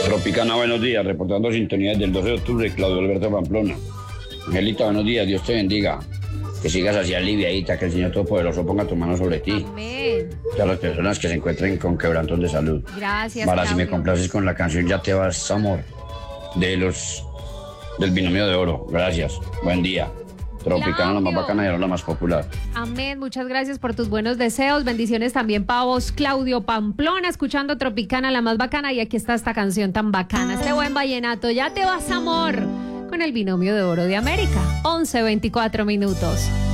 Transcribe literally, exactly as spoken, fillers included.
Tropicana, buenos días, reportando sintonía del doce de octubre, Claudio Alberto Pamplona. Angelita, buenos días, Dios te bendiga. Que sigas así aliviadita, que el Señor Todopoderoso ponga tu mano sobre ti. Amén. Y a las personas que se encuentren con quebrantos de salud. Gracias, Para si me Claudio. complaces con la canción Ya te vas, amor, de los del binomio de oro. Gracias, buen día. Tropicana, la más Claudio. bacana y ahora la más popular. Amén, muchas gracias por tus buenos deseos. Bendiciones también para vos, Claudio Pamplona, escuchando Tropicana, la más bacana. Y aquí está esta canción tan bacana, este buen vallenato, Ya te vas, amor, con el binomio de oro de América. once veinticuatro minutos.